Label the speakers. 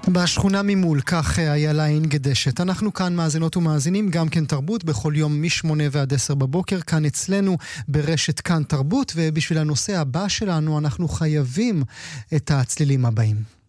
Speaker 1: בשכונה ממול, כך איילה אינגדשת. אנחנו כאן מאזינות ומאזינים, גם כן תרבות, בכל יום מ-8 ועד 10 בבוקר, כאן אצלנו ברשת כאן תרבות, ובשביל הנושא הבא שלנו אנחנו חייבים את הצלילים הבאים.